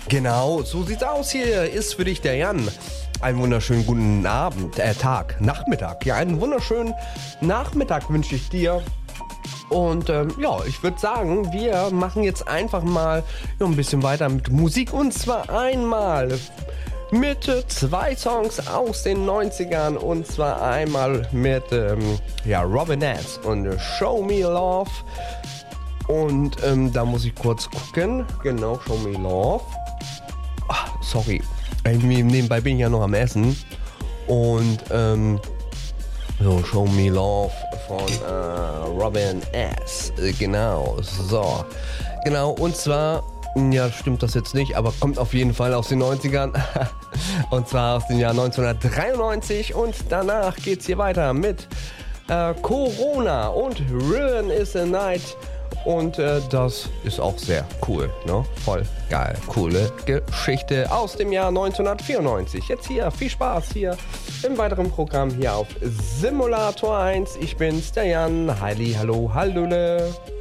Genau, so sieht's aus. Hier ist für dich der Jan. Einen wunderschönen guten Abend, Tag, Nachmittag. Ja, einen wunderschönen Nachmittag wünsche ich dir. Und ja, ich würde sagen, wir machen jetzt einfach mal ein bisschen weiter mit Musik. Und zwar einmal mit zwei Songs aus den 90ern. Und zwar einmal mit Robin S. und Show Me Love. Und da muss ich kurz gucken. Genau, Show Me Love. Ach, sorry. Nebenbei bin ich ja noch am Essen. Und so, Show Me Love von Robin S. Genau, so. Genau, und zwar, ja, stimmt das jetzt nicht, aber kommt auf jeden Fall aus den 90ern. Und zwar aus dem Jahr 1993. Und danach geht's hier weiter mit Corona und Ruin is a Night. Und das ist auch sehr cool, ne? Voll geil, coole Geschichte aus dem Jahr 1994. Jetzt hier, viel Spaß hier im weiteren Programm hier auf Simulator 1. Ich bin's, der Jan. Halli, hallo, hallöle.